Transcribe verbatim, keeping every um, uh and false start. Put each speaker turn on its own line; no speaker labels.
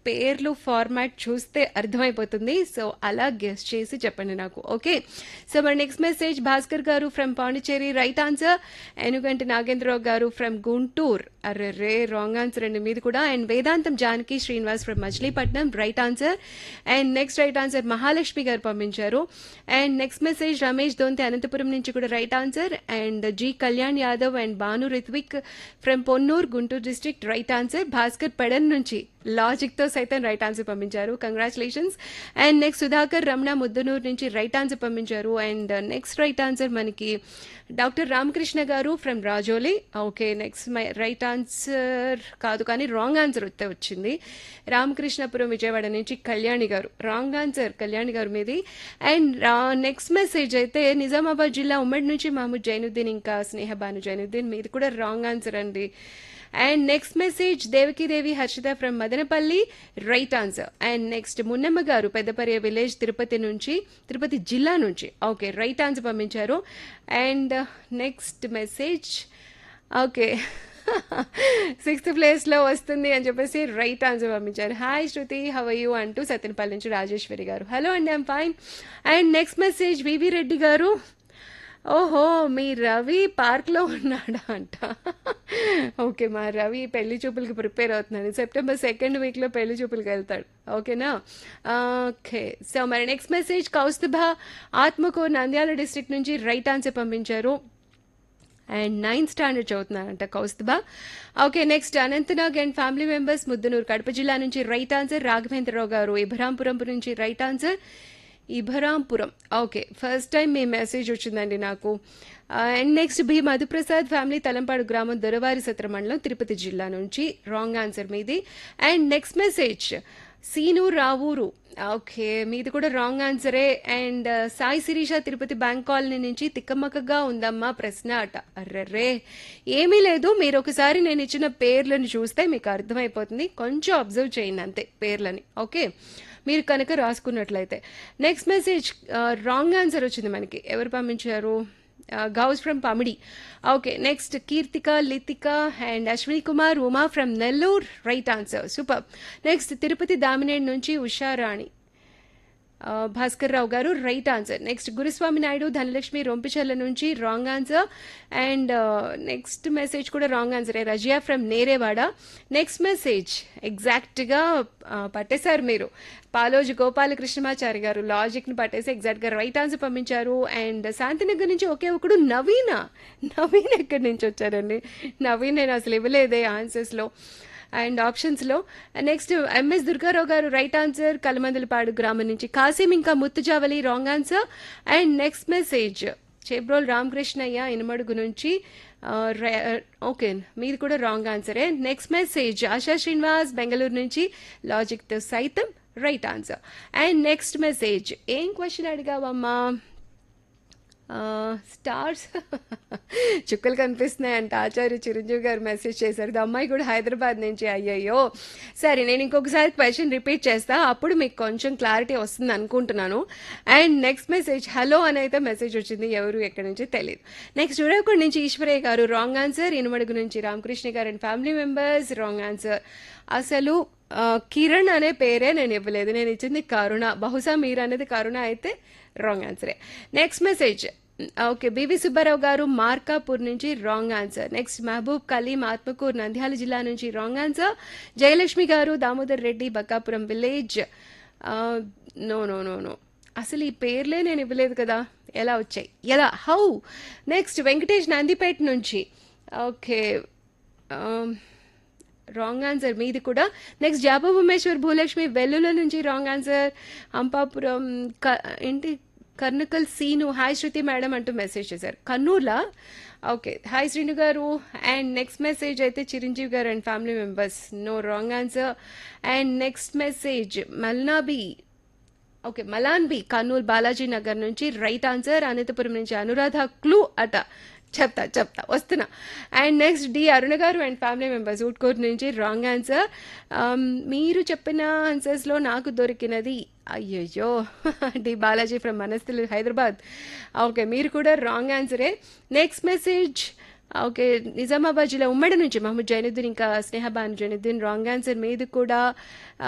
పేర్లు ఫార్మాట్ చూస్తే అర్థమైపోతుంది. సో, అలా గెస్ చేసి చెప్పండి నాకు. ఓకే. సో, మరి నెక్స్ట్ మెసేజ్ భాస్కర్ గారు from Pondicherry right answer. Enuganti Nagendra Rao గారు ఫ్రమ్ గుంటూరు అర్రెర్రే రాంగ్ ఆన్సర్ అండి మీది కూడా. And Vedantam Janaki Srinivas from Machilipatnam right answer. And next right answer Mahalakshmi గారు పంపించారు. అండ్ నెక్స్ట్ మెసేజ్ రమేష్ దొంతి అనంతపురం నుంచి కూడా right answer. And G Kalyan Yadav and Bhanu Ritwik from Ponnuru Guntur district right answer. Bhaskar Pedana నుంచి లాజిక్ తో సైతం రైట్ ఆన్సర్ పంపించారు. Congratulations. And next Sudhakar Ramana Muddanur నుంచి రైట్ ఆన్సర్ పంపించారు. అండ్ నెక్స్ట్ రైట్ ఆన్సర్ మనకి డాక్టర్ రామకృష్ణ గారు from Rajoli. Okay. Next my right answer కాదు కానీ రాంగ్ ఆన్సర్ వస్తే వచ్చింది. రామకృష్ణపురం విజయవాడ నుంచి కళ్యాణి గారు రాంగ్ ఆన్సర్. కళ్యాణి గారు మీది. అండ్ నెక్స్ట్ మెసేజ్ అయితే నిజామాబాద్ జిల్లా ఉమ్మడి నుంచి మహమూద్ జైనుద్దీన్ ఇంకా స్నేహ భాను జైనుద్దీన్ మీది కూడా రాంగ్ ఆన్సర్ అండి. And next message Devaki Devi Harshita from Madanapalle right answer. And next Munnamma గారు పెద్దపర్య విలేజ్ తిరుపతి నుంచి తిరుపతి జిల్లా నుంచి ఓకే రైట్ ఆన్సర్ పంపించారు. And next message okay sixth ప్లేస్లో వస్తుంది అని చెప్పేసి రైట్ ఆన్సర్ పంపించారు. Hi Shruti how are you అంటూ సత్యనపల్లి నుంచి రాజేశ్వరి గారు హలో అండి I'm fine. And next message వివి రెడ్డి గారు ఓహో మీ రవి పార్క్లో ఉన్నాడా అంట. ఓకే మా రవి పెళ్లి చూపులకి ప్రిపేర్ అవుతున్నాడు. సెప్టెంబర్ సెకండ్ వీక్లో పెళ్లి చూపులకి వెళ్తాడు. ఓకేనా. ఓకే. సో మరి next message Kaustubha Atmakur Nandyal district నుంచి రైట్ ఆన్సర్ పంపించారు. And ninth standard చదువుతున్నారంట Kaustubha. Okay. Next Anantnag and family members Muddanur Kadapa జిల్లా నుంచి రైట్ ఆన్సర్. రాఘవేంద్రరావు గారు ఇబ్రాంపురం నుంచి right answer. Ibrahimpuram okay first time మీ మెసేజ్ వచ్చిందండి నాకు. And next B Madhu Prasad family Talampadu గ్రామం దొరవారి సత్ర మండలం తిరుపతి జిల్లా నుంచి రాంగ్ ఆన్సర్ మీది. And next message scene Ravuru okay మీది కూడా wrong ఆన్సరే. And Sai Sirisha Tirupati bank colony నుంచి తిక్కమక్కగా ఉందమ్మా ప్రశ్న అట. అర్రర్రే ఏమీ లేదు, మీరు ఒకసారి నేను ఇచ్చిన పేర్లను చూస్తే మీకు అర్థమైపోతుంది. కొంచెం అబ్జర్వ్ చేయండి అంతే పేర్లని. ఓకే మీరు కనుక రాసుకున్నట్లయితే. నెక్స్ట్ మెసేజ్ రాంగ్ ఆన్సర్ వచ్చింది మనకి. ఎవరు పంపించారు? Ghouse from Pamidi. Okay. Next Keerthika Lithika and Ashwini Kumar Uma from Nellore right answer. Super. Next Tirupati Damineedu నుంచి ఉషారాణి భాస్కర్ రావు గారు రైట్ ఆన్సర్. నెక్స్ట్ గురుస్వామి నాయుడు ధనలక్ష్మి రొంపిచర్ల నుంచి wrong answer. And next message కూడా wrong ఆన్సరే Razia from Nerevada. Next message ఎగ్జాక్ట్గా పట్టేశారు మీరు. పాలోజు గోపాలకృష్ణమాచారి గారు లాజిక్ని పట్టేసి ఎగ్జాక్ట్గా రైట్ ఆన్సర్ పంపించారు. అండ్ శాంతినగర్ నుంచి ఒకే ఒకడు నవీన. నవీన్ ఎక్కడి నుంచి వచ్చారండి? నవీన్ నేను అసలు ఇవ్వలేదే ఆన్సర్స్లో అండ్ ఆప్షన్స్లో. నెక్స్ట్ ఎంఎస్ దుర్గారావు గారు రైట్ ఆన్సర్ కలమందలపాడు గ్రామం నుంచి. కాసిం ఇంకా Muthujavali wrong answer. And next message Chebrol Ramakrishnaiah Inumadugu నుంచి ఓకే మీది కూడా wrong ఆన్సరే. Next message ASHA Srinivas Bengaluru నుంచి లాజిక్తో సైతం right answer. And next message ఏం క్వశ్చన్ అడిగావమ్మా? స్టార్స్ చుక్కలు కనిపిస్తున్నాయంట ఆచార్య చిరంజీవి గారు మెసేజ్ చేశారు. ఇది అమ్మాయి కూడా హైదరాబాద్ నుంచి. అయ్యయ్యో సరే నేను ఇంకొకసారి క్వశ్చన్ రిపీట్ చేస్తా, అప్పుడు మీకు కొంచెం క్లారిటీ వస్తుంది అనుకుంటున్నాను. అండ్ నెక్స్ట్ మెసేజ్ హలో అని అయితే మెసేజ్ వచ్చింది, ఎవరు ఎక్కడి నుంచి తెలియదు. నెక్స్ట్ ఉరవకొండ నుంచి ఈశ్వరయ్య గారు రాంగ్ ఆన్సర్. ఇనుమడుగు నుంచి రామకృష్ణ గారు and family members wrong answer. అసలు కిరణ్ అనే పేరే నేను ఇవ్వలేదు, నేను ఇచ్చింది కరుణ. బహుశా మీరు అనేది కరుణ అయితే wrong ఆన్సరే. Next message okay BV Subbarao గారు మార్కాపూర్ నుంచి wrong answer. Next Mahabub Kaleem Atmakur Nandyal జిల్లా నుంచి రాంగ్ ఆన్సర్. జయలక్ష్మి గారు Damodar Reddy బక్కాపురం village. No no no no అసలు ఈ పేర్లే నేను ఇవ్వలేదు కదా, ఎలా వచ్చాయి ఎలా హౌ? నెక్స్ట్ వెంకటేష్ నందిపేట నుంచి ఓకే రాంగ్ ఆన్సర్ మీది కూడా. నెక్స్ట్ జాబా ఉమేశ్వర్ భూలక్ష్మి వెల్లుల నుంచి రాంగ్ ఆన్సర్. అంపాపురం ఏంటి కర్నకల్ సీను హాయ్ శృతి మేడం అంటూ మెసేజ్ చేశారు. కర్నూలా ఓకే హాయ్ శ్రీను గారు. అండ్ నెక్స్ట్ మెసేజ్ అయితే చిరంజీవి గారు and family members no wrong answer. And next message మల్నాబీ okay Malanbi Kurnool Balaji Nagar నుంచి రైట్ ఆన్సర్. అనంతపురం నుంచి అనురాధ క్లూ అట. చెప్తా చెప్తా వస్తున్నా. అండ్ నెక్స్ట్ డి అరుణ గారు అండ్ ఫ్యామిలీ మెంబర్స్ ఊట్కోట్ నుంచి రాంగ్ ఆన్సర్. మీరు చెప్పిన ఆన్సర్స్లో నాకు దొరికినది అయ్యయ్యో D Balaji from మనస్థిల్ Hyderabad. Okay మీరు కూడా wrong ఆన్సరే. Next message okay Nizamabad జిల్లా ఉమ్మడి నుంచి మహమ్మద్ జైనుద్దీన్ ఇంకా స్నేహబాన్ జైనుద్దీన్ రాంగ్ ఆన్సర్ మీది కూడా.